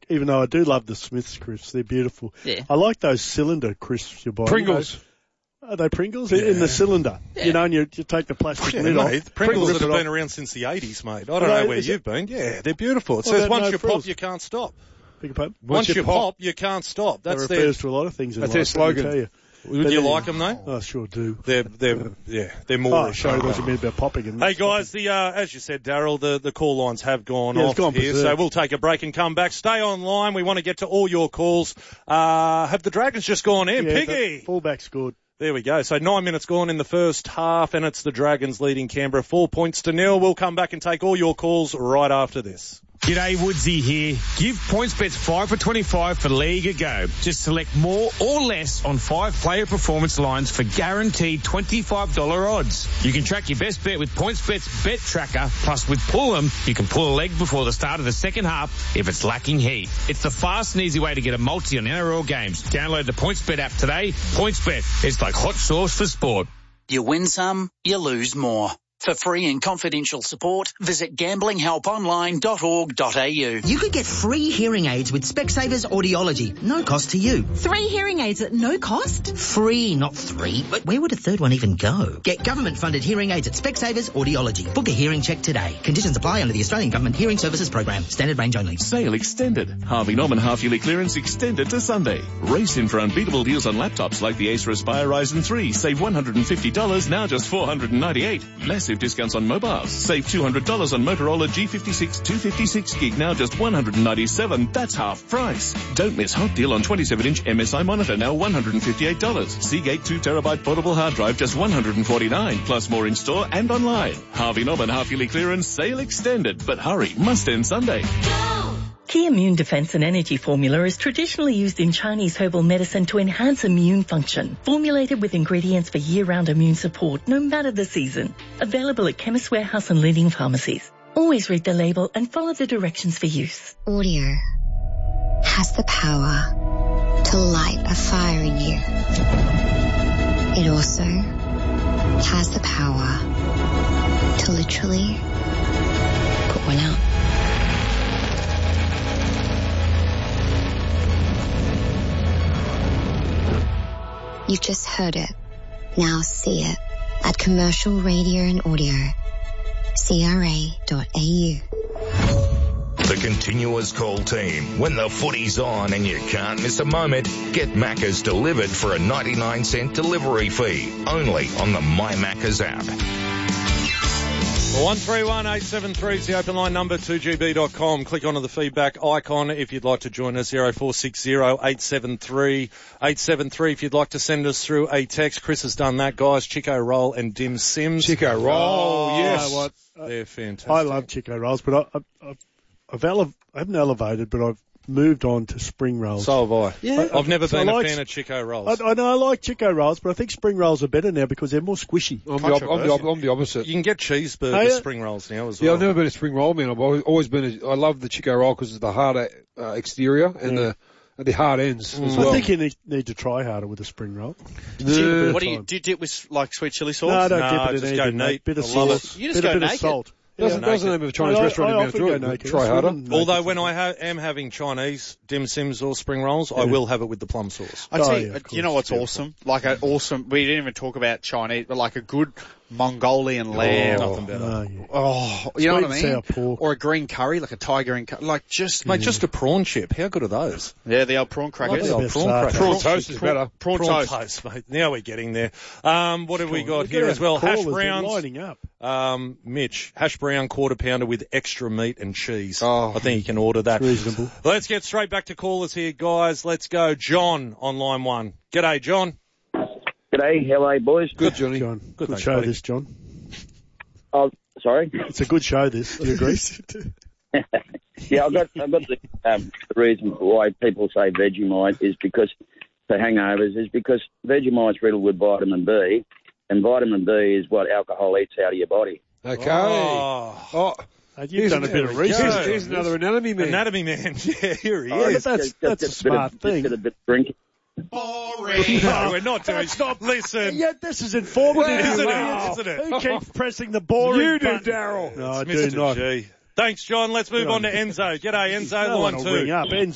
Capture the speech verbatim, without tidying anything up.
even though I do love the Smiths crisps, they're beautiful. Yeah. I like those cylinder crisps you buy. Pringles. Are they Pringles? Yeah. In the cylinder. Yeah. You know, and you, you take the plastic Yeah, lid off. mate, Pringles that have rip it been off. around since the eighties, mate. I don't Are know they- where is you've it- been. Yeah, they're beautiful. It Well, says they're once no you frills. pop, you can't stop. Beg your pardon? Once, you you pop- pop, you can't stop. That That's their... refers to a lot of things in That's life. their let me slogan. tell you. Would But you then- like them, though? I sure do. They're, they're, yeah, they're Oh, more. sorry, what you mean about popping. And Hey guys, the uh, as you said, Daryl, the, the call lines have gone Yeah, it's off gone here, berserk. so we'll take a break and come back. Stay online. We want to get to all your calls. Uh, have the Dragons just gone in? Yeah, Piggy! the fullback scored. There we go. So nine minutes gone in the first half, and it's the Dragons leading Canberra four points to nil. We'll come back and take all your calls right after this. G'day, Woodsy here. Give PointsBet five for twenty-five for League a go. Just select more or less on five player performance lines for guaranteed twenty-five dollars odds. You can track your best bet with PointsBet's Bet Tracker. Plus, with Pull 'em, you can pull a leg before the start of the second half if it's lacking heat. It's the fast and easy way to get a multi on N R L games. Download the PointsBet app today. PointsBet, it's like hot sauce for sport. You win some, you lose more. For free and confidential support, visit gambling help online dot org dot a u. You could get free hearing aids with Specsavers Audiology. No cost to you. Three hearing aids at no cost? Free, not three. But where would a third one even go? Get government-funded hearing aids at Specsavers Audiology. Book a hearing check today. Conditions apply under the Australian Government Hearing Services Program. Standard range only. Sale extended. Harvey Norman half-yearly clearance extended to Sunday. Race in for unbeatable deals on laptops like the Acer Aspire Ryzen three. Save one hundred fifty dollars, now just four hundred ninety-eight dollars. Massive discounts on mobiles. Save two hundred dollars on Motorola G fifty-six two fifty-six gig, now just one hundred ninety-seven dollars. That's half price. Don't miss hot deal on twenty-seven inch M S I monitor, now one hundred fifty-eight dollars. Seagate two terabyte portable hard drive, just one hundred forty-nine dollars. Plus more in store and online. Harvey Norman half-yearly clearance, sale extended. But hurry, must end Sunday. Key Immune Defense and Energy Formula is traditionally used in Chinese herbal medicine to enhance immune function. Formulated with ingredients for year-round immune support, no matter the season. Available at Chemist Warehouse and leading pharmacies. Always read the label and follow the directions for use. Audio has the power to light a fire in you. It also has the power to literally put one out. You've just heard it. Now see it at Commercial Radio and Audio. C R A dot A U. The continuous call team. When the footy's on and you can't miss a moment, get Macca's delivered for a ninety-nine cent delivery fee. Only on the My Macca's app. one three one eight seven three is the open line number, two g b dot com. Click onto the feedback icon if you'd like to join us, zero four six zero eight seven three eight seven three. If you'd like to send us through a text, Chris has done that, guys. Chico Roll and Dim Sims. Chico Roll, oh, yes. You know what? They're fantastic. I love Chico rolls, but I, I, I've, I've ele- I haven't elevated, but I've moved on to spring rolls. So have I. Yeah. I've never So been I a like- fan of Chico Rolls. I, I know I like Chico rolls, but I think spring rolls are better now because they're more squishy. I'm the, op- I'm, the op- I'm the opposite. You can get cheeseburger Hey, uh, spring rolls now as Yeah, well. I've never been a spring roll man. I've always, always been. A, I love the Chico roll because of the hard uh, exterior and Yeah. the and the hard ends as I well. think you need, need to try harder with a spring roll. No. What do you, do you dip with, like, sweet chili sauce? No, don't No, dip it in just go anything, mate. neat. Bit of I love sauce, it. You just bit, go a bit of naked. salt. Doesn't, Yeah, doesn't naked. have a Chinese I- restaurant I in often Mount go Druitt. naked. Try It's harder. good. Although when I ha- am having Chinese dim sims or spring rolls, I Yeah. will have it with the plum sauce. I tell Oh, you, yeah, of you know course. what's awesome? Like an awesome, we didn't even talk about Chinese, but like a good Mongolian lamb. Oh, nothing better. Oh, yeah. Oh, you know Sweet what I and mean? sour pork. Or a green curry, like a Thai green curry. Like just, Mate, just a prawn chip. How good are those? yeah, the old prawn crackers. Love the old best prawn are. crackers. Prawn toast is better. Prawn, Prawn toast. toast, mate. Now we're getting there. Um, what have we got Look here at as our well? Hash callers, they're browns. lining up. Um, Mitch, hash brown quarter pounder with extra meat and cheese. Oh. I think you can order that. Reasonable. Let's get straight back to callers here, guys. Let's go. John on line one. G'day, John. G'day, how are you, boys? Good, Johnny. John, Good, good thanks, show buddy. this, John. Oh, sorry. It's a good show this. Do you agree? Yeah, I've got, I've got the, um, the reason why people say Vegemite is because, for hangovers, is because Vegemite's riddled with vitamin B, and vitamin B is what alcohol eats out of your body. Okay. Oh. Oh, You've here's done a an- bit of here's, research. here's another anatomy man. Anatomy man. Yeah, here he Oh, is. that's- just- that's a just bit of- smart thing. Just a bit of drinking. No, we're not doing. That's not. Listen. Yeah, this is informative, Isn't it? Wow. Isn't it? Who keeps pressing the boring You do, button? Daryl. No, I It's Mister do not. G. Thanks, John. Let's move Good on to on you. Enzo. G'day, Enzo. No line one will two. ring up. Enzo.